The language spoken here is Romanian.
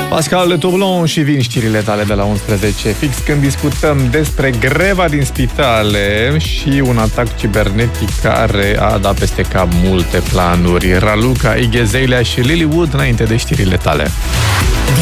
Pascal Le Tourbillon și vin știrile tale de la 11, fix când discutăm despre greva din spitale și un atac cibernetic care a dat peste cap multe planuri. Raluca, Iggy Azalea și Lilywood înainte de știrile tale.